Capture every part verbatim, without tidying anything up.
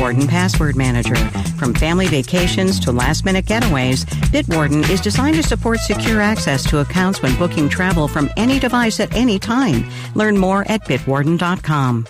Bitwarden Password Manager. From family vacations to last-minute getaways, Bitwarden is designed to support secure access to accounts when booking travel from any device at any time. Learn more at bitwarden dot com.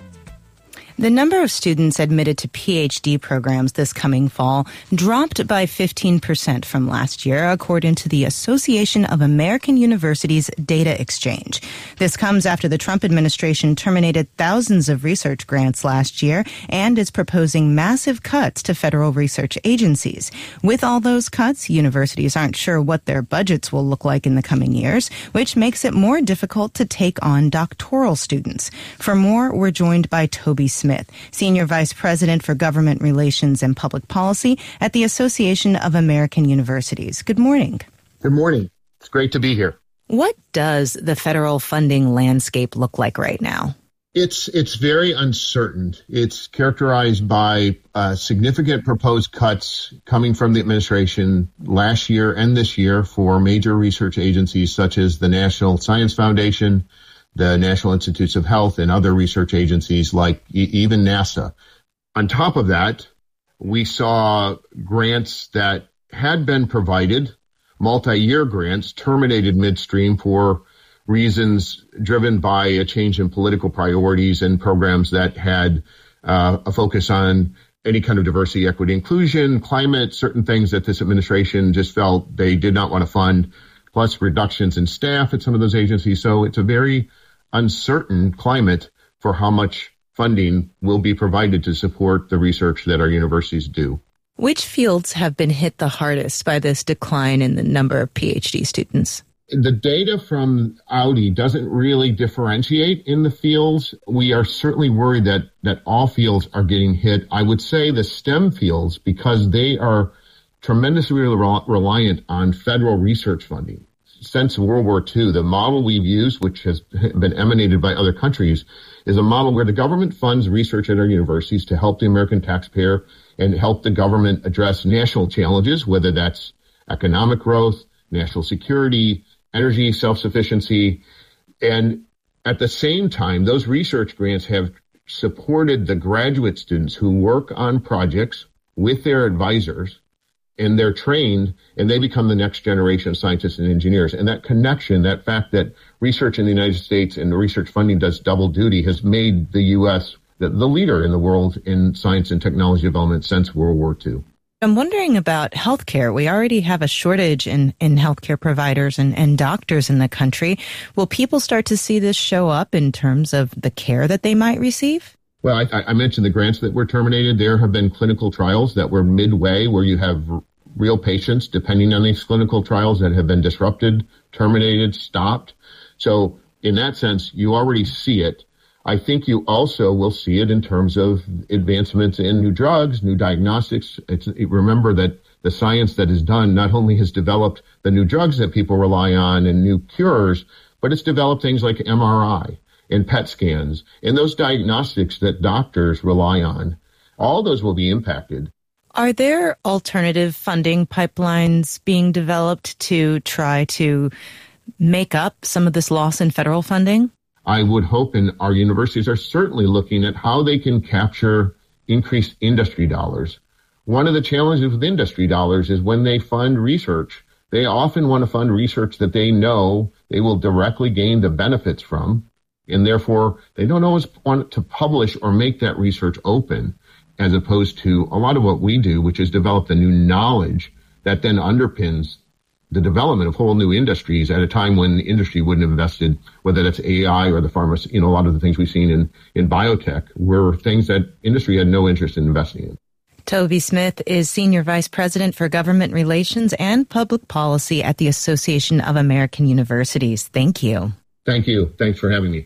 The number of students admitted to P H D programs this coming fall dropped by fifteen percent from last year, according to the Association of American Universities Data Exchange. This comes after the Trump administration terminated thousands of research grants last year and is proposing massive cuts to federal research agencies. With all those cuts, universities aren't sure what their budgets will look like in the coming years, which makes it more difficult to take on doctoral students. For more, we're joined by Toby Smith. Smith, Senior Vice President for Government Relations and Public Policy at the Association of American Universities. Good morning. Good morning. It's great to be here. What does the federal funding landscape look like right now? It's it's very uncertain. It's characterized by uh, significant proposed cuts coming from the administration last year and this year for major research agencies such as the National Science Foundation, the National Institutes of Health, and other research agencies like e- even NASA. On top of that, we saw grants that had been provided, multi-year grants, terminated midstream for reasons driven by a change in political priorities and programs that had uh, a focus on any kind of diversity, equity, inclusion, climate, certain things that this administration just felt they did not want to fund, plus reductions in staff at some of those agencies. So it's a very uncertain climate for how much funding will be provided to support the research that our universities do. Which fields have been hit the hardest by this decline in the number of P H D students? The data from Audi doesn't really differentiate in the fields. We are certainly worried that, that all fields are getting hit. I would say the STEM fields, because they are tremendously re- reliant on federal research funding. Since World War Two, the model we've used, which has been emanated by other countries, is a model where the government funds research at our universities to help the American taxpayer and help the government address national challenges, whether that's economic growth, national security, energy self-sufficiency. And at the same time, those research grants have supported the graduate students who work on projects with their advisors, and they're trained, and they become the next generation of scientists and engineers. And that connection, that fact that research in the United States and the research funding does double duty, has made the U S the, the leader in the world in science and technology development since World War Two. I'm wondering about healthcare. We already have a shortage in, in healthcare providers and, and doctors in the country. Will people start to see this show up in terms of the care that they might receive? Well, I, I mentioned the grants that were terminated. There have been clinical trials that were midway where you have real patients, depending on these clinical trials, that have been disrupted, terminated, stopped. So in that sense, you already see it. I think you also will see it in terms of advancements in new drugs, new diagnostics. It's, remember that the science that is done not only has developed the new drugs that people rely on and new cures, but it's developed things like M R I and P E T scans and those diagnostics that doctors rely on. All those will be impacted. Are there alternative funding pipelines being developed to try to make up some of this loss in federal funding? I would hope, and our universities are certainly looking at how they can capture increased industry dollars. One of the challenges with industry dollars is when they fund research, they often want to fund research that they know they will directly gain the benefits from, and therefore they don't always want to publish or make that research open, as opposed to a lot of what we do, which is develop the new knowledge that then underpins the development of whole new industries at a time when the industry wouldn't have invested, whether that's A I or the pharma, you know, a lot of the things we've seen in, in biotech were things that industry had no interest in investing in. Toby Smith is Senior Vice President for Government Relations and Public Policy at the Association of American Universities. Thank you. Thank you. Thanks for having me.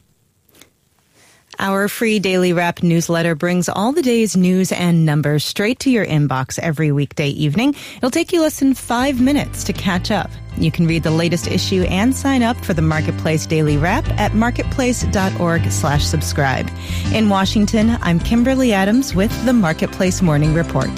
Our free Daily Wrap newsletter brings all the day's news and numbers straight to your inbox every weekday evening. It'll take you less than five minutes to catch up. You can read the latest issue and sign up for the Marketplace Daily Wrap at marketplace.org slash subscribe. In Washington, I'm Kimberly Adams with the Marketplace Morning Report.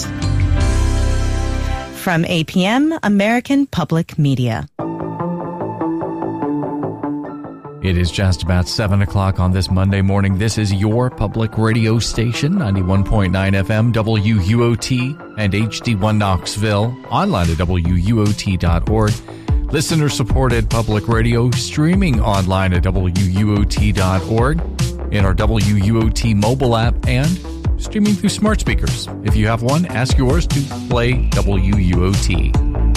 From A P M, American Public Media. It is just about seven o'clock on this Monday morning. This is your public radio station, ninety-one point nine F M, W U O T, and H D one Knoxville, online at W U O T dot org. Listener-supported public radio, streaming online at W U O T dot org, in our W U O T mobile app, and streaming through smart speakers. If you have one, ask yours to play W U O T.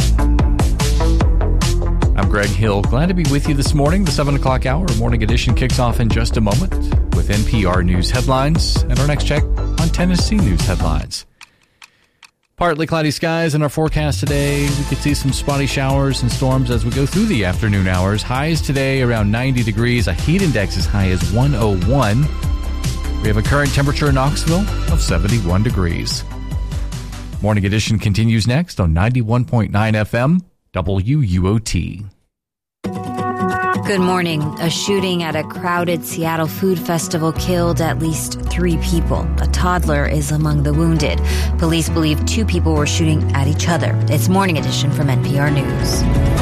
I'm Greg Hill. Glad to be with you this morning. The seven o'clock hour morning edition kicks off in just a moment with N P R News headlines and our next check on Tennessee news headlines. Partly cloudy skies in our forecast today. We could see some spotty showers and storms as we go through the afternoon hours. Highs today around ninety degrees. A heat index as high as one oh one. We have a current temperature in Knoxville of seventy-one degrees. Morning edition continues next on ninety-one point nine F M. W U O T. Good morning. A shooting at a crowded Seattle food festival killed at least three people. A toddler is among the wounded. Police believe two people were shooting at each other. It's Morning Edition from N P R News.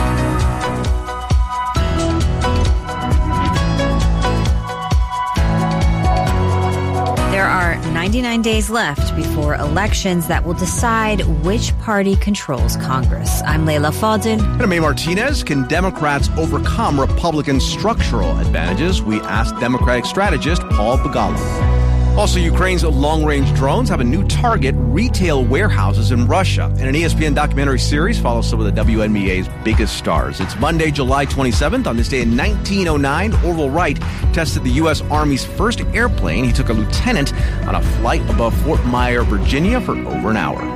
There are ninety-nine days left before elections that will decide which party controls Congress. I'm Leila Fadel. And May Martinez. Can Democrats overcome Republican structural advantages? We asked Democratic strategist Paul Begala. Also, Ukraine's long-range drones have a new target, retail warehouses in Russia. And an E S P N documentary series follows some of the W N B A's biggest stars. It's Monday, July twenty-seventh. On this day in nineteen oh nine, Orville Wright tested the U S. Army's first airplane. He took a lieutenant on a flight above Fort Myer, Virginia for over an hour.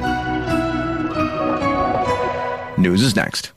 News is next.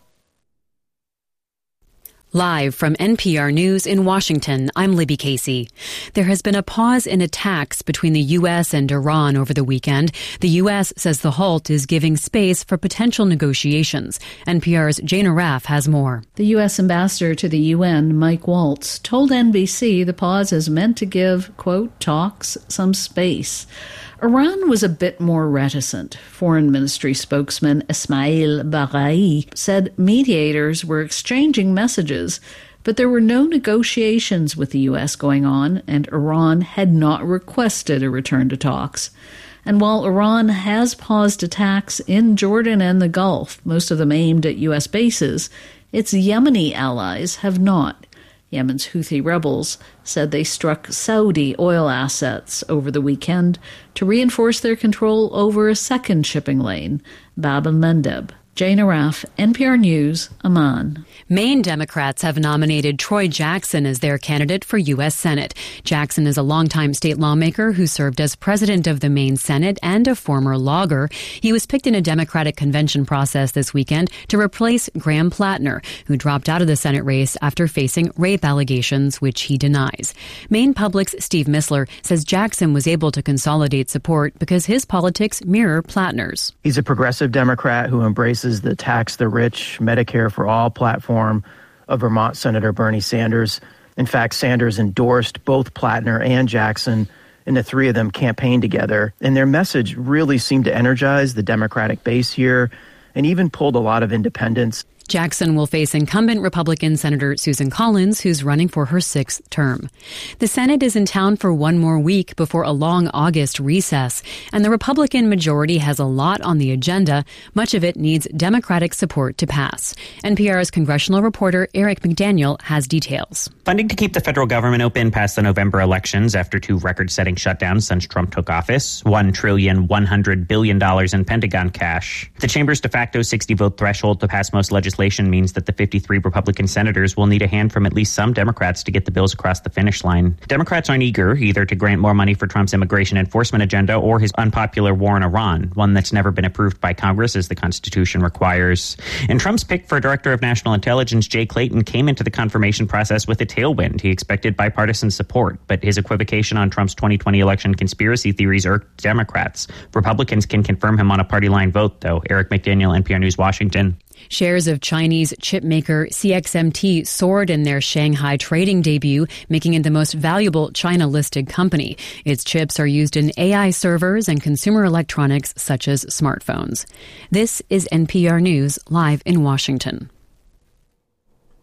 Live from N P R News in Washington, I'm Libby Casey. There has been a pause in attacks between the U S and Iran over the weekend. The U S says the halt is giving space for potential negotiations. N P R's Jane Arraf has more. The U S ambassador to the U N, Mike Waltz, told N B C the pause is meant to give, quote, talks some space. Iran was a bit more reticent. Foreign Ministry spokesman Ismail Baghai said mediators were exchanging messages, but there were no negotiations with the U S going on, and Iran had not requested a return to talks. And while Iran has paused attacks in Jordan and the Gulf, most of them aimed at U S bases, its Yemeni allies have not. Yemen's Houthi rebels said they struck Saudi oil assets over the weekend to reinforce their control over a second shipping lane, Bab el-Mandeb. Jane Arraf, N P R News, Amman. Maine Democrats have nominated Troy Jackson as their candidate for U S. Senate. Jackson is a longtime state lawmaker who served as president of the Maine Senate and a former logger. He was picked in a Democratic convention process this weekend to replace Graham Plattner, who dropped out of the Senate race after facing rape allegations, which he denies. Maine Public's Steve Missler says Jackson was able to consolidate support because his politics mirror Plattner's. He's a progressive Democrat who embraces the tax the rich, Medicare for all platform of Vermont Senator Bernie Sanders. In fact, Sanders endorsed both Plattner and Jackson, and the three of them campaigned together. And their message really seemed to energize the Democratic base here and even pulled a lot of independents. Jackson will face incumbent Republican Senator Susan Collins, who's running for her sixth term. The Senate is in town for one more week before a long August recess, and the Republican majority has a lot on the agenda. Much of it needs Democratic support to pass. N P R's congressional reporter Eric McDaniel has details. Funding to keep the federal government open past the November elections after two record-setting shutdowns since Trump took office. one trillion one hundred billion dollars in Pentagon cash. The chamber's de facto sixty-vote threshold to pass most legislation means that the fifty-three Republican senators will need a hand from at least some Democrats to get the bills across the finish line. Democrats aren't eager either to grant more money for Trump's immigration enforcement agenda or his unpopular war in Iran, one that's never been approved by Congress as the Constitution requires. And Trump's pick for Director of National Intelligence, Jay Clayton, came into the confirmation process with a tailwind. He expected bipartisan support, but his equivocation on Trump's twenty twenty election conspiracy theories irked Democrats. Republicans can confirm him on a party line vote, though. Eric McDaniel, N P R News, Washington. Shares of Chinese chip maker C X M T soared in their Shanghai trading debut, making it the most valuable China-listed company. Its chips are used in A I servers and consumer electronics such as smartphones. This is N P R News, live in Washington.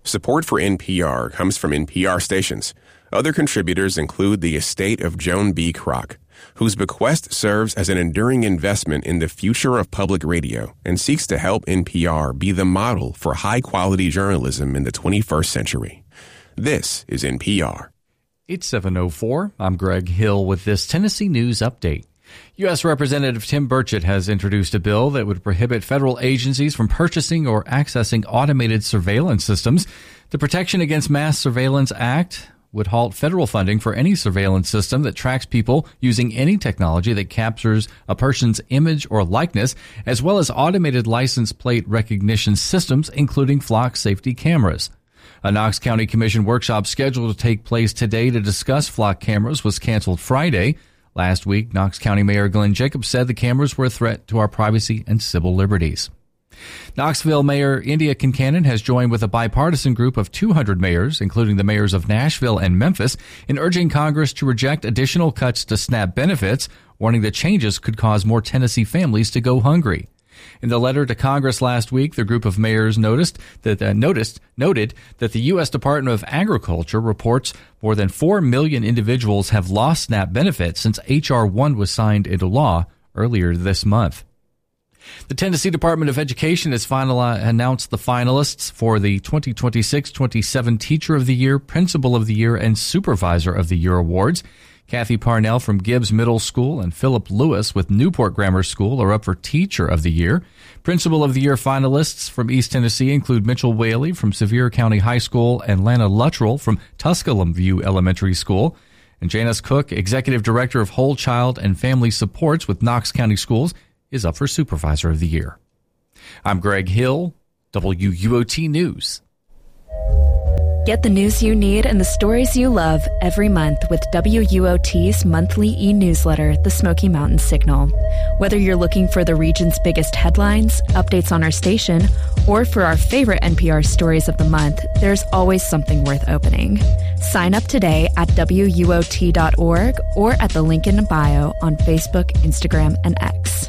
Support for N P R comes from N P R stations. Other contributors include the estate of Joan B. Kroc, whose bequest serves as an enduring investment in the future of public radio and seeks to help N P R be the model for high-quality journalism in the twenty-first century. This is N P R. It's seven oh four. I'm Greg Hill with this Tennessee News Update. U S. Representative Tim Burchett has introduced a bill that would prohibit federal agencies from purchasing or accessing automated surveillance systems. The Protection Against Mass Surveillance Act would halt federal funding for any surveillance system that tracks people using any technology that captures a person's image or likeness, as well as automated license plate recognition systems, including flock safety cameras. A Knox County Commission workshop scheduled to take place today to discuss flock cameras was canceled Friday. Last week, Knox County Mayor Glenn Jacobs said the cameras were a threat to our privacy and civil liberties. Knoxville Mayor India Kincannon has joined with a bipartisan group of two hundred mayors, including the mayors of Nashville and Memphis, in urging Congress to reject additional cuts to SNAP benefits, warning that changes could cause more Tennessee families to go hungry. In the letter to Congress last week, the group of mayors noticed that uh, noticed noted that the U S. Department of Agriculture reports more than four million individuals have lost SNAP benefits since H R one was signed into law earlier this month. The Tennessee Department of Education has final, uh, announced the finalists for the twenty twenty-six twenty-seven Teacher of the Year, Principal of the Year, and Supervisor of the Year awards. Kathy Parnell from Gibbs Middle School and Philip Lewis with Newport Grammar School are up for Teacher of the Year. Principal of the Year finalists from East Tennessee include Mitchell Whaley from Sevier County High School and Lana Luttrell from Tusculum View Elementary School. And Janice Cook, Executive Director of Whole Child and Family Supports with Knox County Schools, is up for Supervisor of the Year. I'm Greg Hill, W U O T News. Get the news you need and the stories you love every month with W U O T's monthly e-newsletter, The Smoky Mountain Signal. Whether you're looking for the region's biggest headlines, updates on our station, or for our favorite N P R stories of the month, there's always something worth opening. Sign up today at W U O T dot org or at the link in the bio on Facebook, Instagram, and X.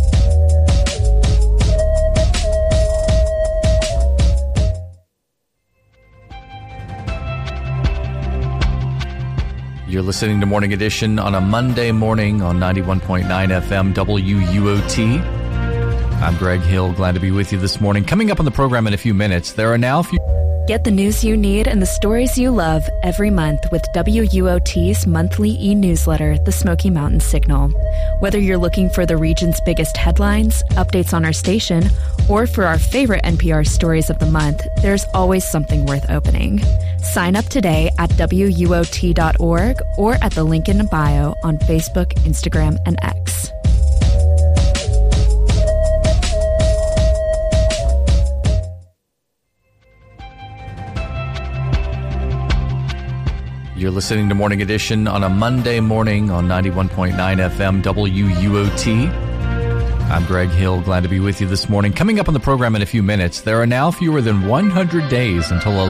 You're listening to Morning Edition on a Monday morning on ninety-one point nine F M W U O T. I'm Greg Hill. Glad to be with you this morning. Coming up on the program in a few minutes, there are now a few... Get the news you need and the stories you love every month with W U O T's monthly e-newsletter, The Smoky Mountain Signal. Whether you're looking for the region's biggest headlines, updates on our station, or for our favorite N P R stories of the month, there's always something worth opening. Sign up today at W U O T dot org or at the link in the bio on Facebook, Instagram, and X. You're listening to Morning Edition on a Monday morning on ninety-one point nine F M W U O T. I'm Greg Hill. Glad to be with you this morning. Coming up on the program in a few minutes, there are now fewer than one hundred days until